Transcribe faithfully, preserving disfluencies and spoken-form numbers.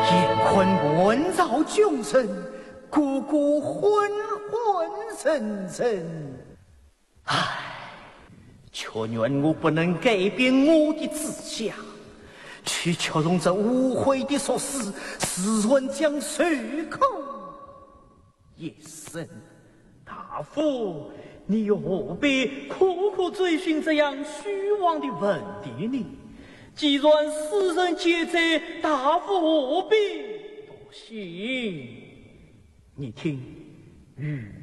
严坤问造众生，孤孤昏昏沉沉。唉，却怨我不能改变我的志向，去却用这无悔的说辞，使人将随口一生。大夫，你又何必苦苦追寻这样虚妄的问题呢？既然世人皆在，大夫何必多心？你听，与